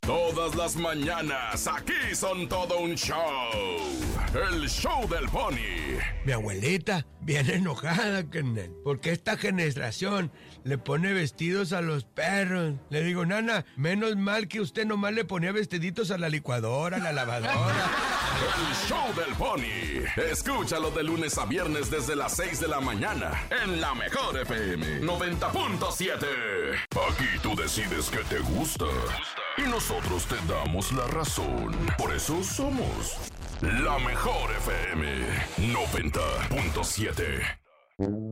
Todas las mañanas, aquí son todo un show. El show del Pony. Mi abuelita, bien enojada, carnal, porque esta generación le pone vestidos a los perros. Le digo, nana, menos mal que usted nomás le ponía vestiditos a la licuadora, a la lavadora. El show del Pony. Escúchalo de lunes a viernes desde las 6 de la mañana en la mejor FM 90.7. Aquí tú decides qué te gusta y nosotros te damos la razón. Por eso somos la mejor FM 90.7.